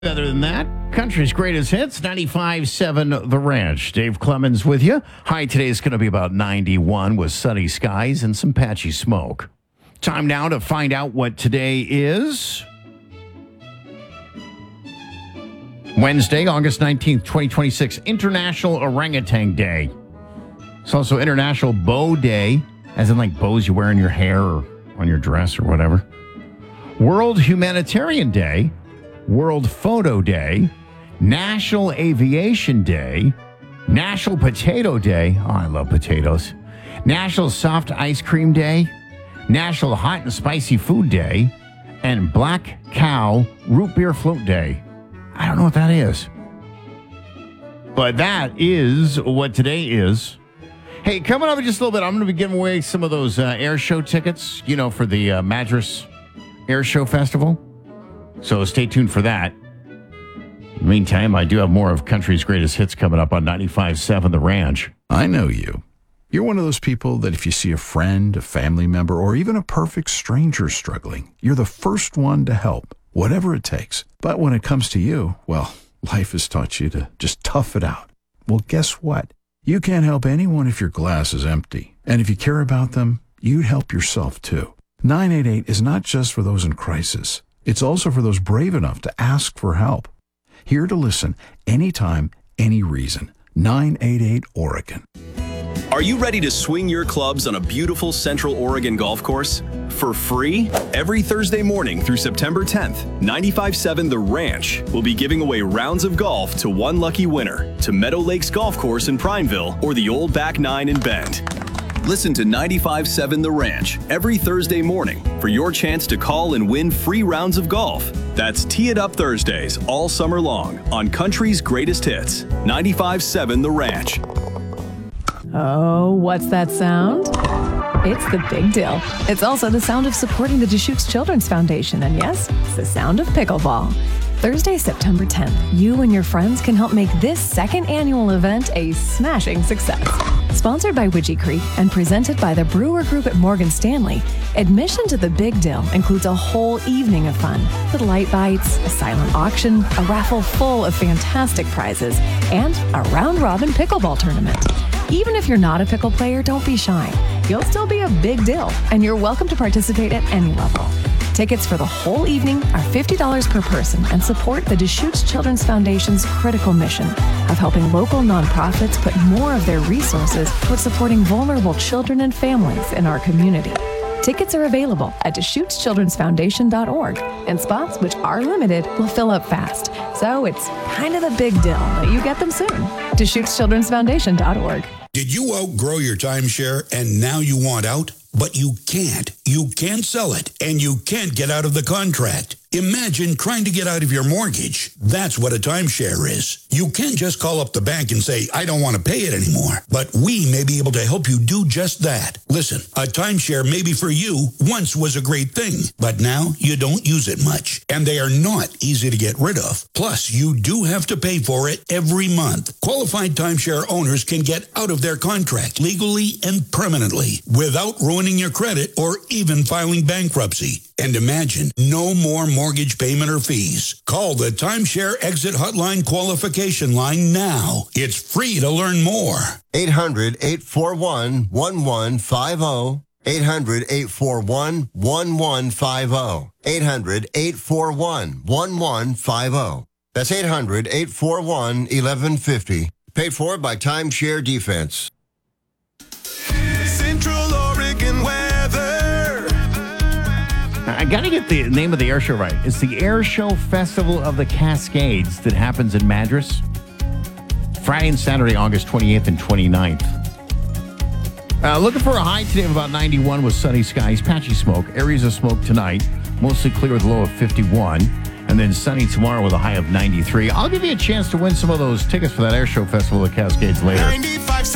Other than that, country's greatest hits, 95.7 The Ranch. Dave Clemens with you. High today is going to be about 91 with sunny skies and some patchy smoke. Time now to find out what today is. Wednesday, August 19th, 2026, International Orangutan Day. It's also International Bow Day, as in like bows you wear in your hair or on your dress or whatever. World Humanitarian Day. World Photo Day, National Aviation Day, National Potato Day. Oh, I love potatoes. National Soft Ice Cream Day, National Hot and Spicy Food Day, and Black Cow Root Beer Float Day. I don't know what that is. But that is what today is. Hey, coming up in just a little bit, I'm going to be giving away some of those air show tickets, for the Madras Air Show Festival. So stay tuned for that. In the meantime, I do have more of country's greatest hits coming up on 95.7 The Ranch. I know you. You're one of those people that if you see a friend, a family member, or even a perfect stranger struggling, you're the first one to help, whatever it takes. But when it comes to you, well, life has taught you to just tough it out. Well, guess what? You can't help anyone if your glass is empty. And if you care about them, you'd help yourself too. 988 is not just for those in crisis. It's also for those brave enough to ask for help. Here to listen anytime, any reason. 988 Oregon. Are you ready to swing your clubs on a beautiful Central Oregon golf course? For free? Every Thursday morning through September 10th, 95.7 The Ranch will be giving away rounds of golf to one lucky winner to Meadow Lakes Golf Course in Prineville or the Old Back Nine in Bend. Listen to 95.7 The Ranch every Thursday morning for your chance to call and win free rounds of golf. That's Tee It Up Thursdays all summer long on country's greatest hits. 95.7 The Ranch. Oh, what's that sound? It's the Big Deal. It's also the sound of supporting the Deschutes Children's Foundation. And yes, it's the sound of pickleball. Thursday, September 10th, you and your friends can help make this second annual event a smashing success. Sponsored by Widgie Creek and presented by the Brewer Group at Morgan Stanley, admission to the Big Deal includes a whole evening of fun with light bites, a silent auction, a raffle full of fantastic prizes, and a round-robin pickleball tournament. Even if you're not a pickle player, don't be shy. You'll still be a big deal, and you're welcome to participate at any level. Tickets for the whole evening are $50 per person and support the Deschutes Children's Foundation's critical mission of helping local nonprofits put more of their resources towards supporting vulnerable children and families in our community. Tickets are available at DeschutesChildren'sFoundation.org, and spots, which are limited, will fill up fast. So it's kind of a big deal that you get them soon. DeschutesChildren'sFoundation.org. Did you outgrow your timeshare and now you want out? But you can't. You can't sell it, and you can't get out of the contract. Imagine trying to get out of your mortgage. That's what a timeshare is. You can't just call up the bank and say, I don't want to pay it anymore. But we may be able to help you do just that. Listen, a timeshare maybe for you once was a great thing, but now you don't use it much. And they are not easy to get rid of. Plus, you do have to pay for it every month. Qualified timeshare owners can get out of their contract legally and permanently without ruining your credit or even filing bankruptcy. And imagine, no more mortgage payment or fees. Call the Timeshare Exit Hotline qualification line now. It's free to learn more. 800-841-1150. 800-841-1150. 800-841-1150. That's 800-841-1150. Paid for by Timeshare Defense. Central Oregon weather. I got to get the name of the air show right. It's the Air Show Festival of the Cascades that happens in Madras. Friday and Saturday, August 28th and 29th. Looking for a high today of about 91 with sunny skies, patchy smoke, areas of smoke tonight, mostly clear with a low of 51, and then sunny tomorrow with a high of 93. I'll give you a chance to win some of those tickets for that Air Show Festival of the Cascades later. 95